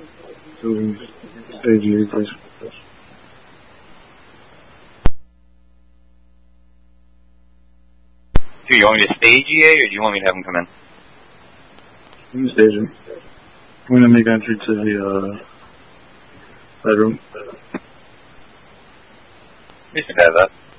to stage you, please. Do you want me to stage EA, or do you want me to have him come in? You can stage him. I'm gonna make entry to the bedroom. You should have that.